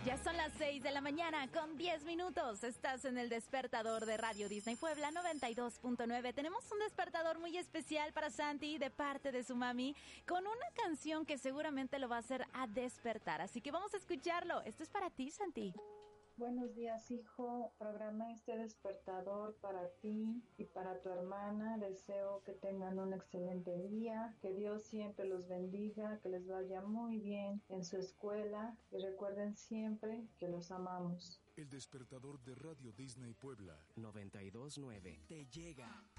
Ya son las 6 de la mañana con 10 minutos. Estás en el despertador de Radio Disney Puebla 92.9. Tenemos un despertador muy especial para Santi de parte de su mami con una canción que seguramente lo va a hacer a despertar. Así que vamos a escucharlo. Esto es para ti, Santi. Buenos días, hijo. Programé este despertador para ti y para tu hermana. Deseo que tengan un excelente día, que Dios siempre los bendiga, que les vaya muy bien en su escuela y recuerden siempre que los amamos. El despertador de Radio Disney Puebla 92.9 te llega.